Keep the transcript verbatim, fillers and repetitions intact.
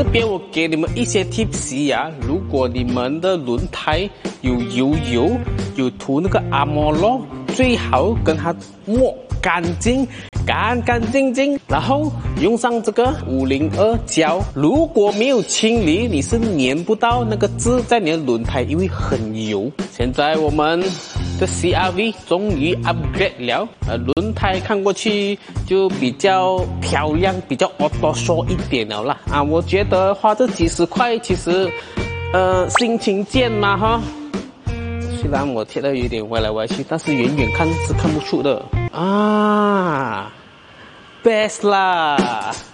边我给你们一些 tips 呀、啊，如果你们的轮胎有油油，有涂那个阿摩洛，最好跟它抹干净。干干净净，然后用上这个五零二胶。如果没有清理，你是粘不到那个字在你的轮胎，因为很油。现在我们的 C R V 终于 upgrade 了，呃，轮胎看过去就比较漂亮，比较 auto show 一点了啦。啊，我觉得花这几十块，其实，呃，心情贱嘛哈。虽然我贴的有点歪来歪去，但是远远看是看不出的啊 ，best 啦。